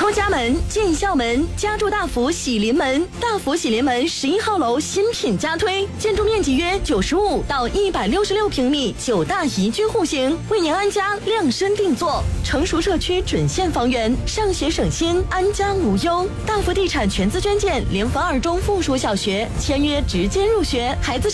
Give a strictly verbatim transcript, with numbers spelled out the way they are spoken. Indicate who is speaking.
Speaker 1: 多家门，建校门，家住大福喜临门。大福喜临门十一号楼新品加推，建筑面积约九十五到一百六十六平米，九大宜居户型，为您安家量身定做。成熟社区准现房源，上学省心，安家无忧。大福地产全资捐建联合二中附属小学，签约直接入学，孩子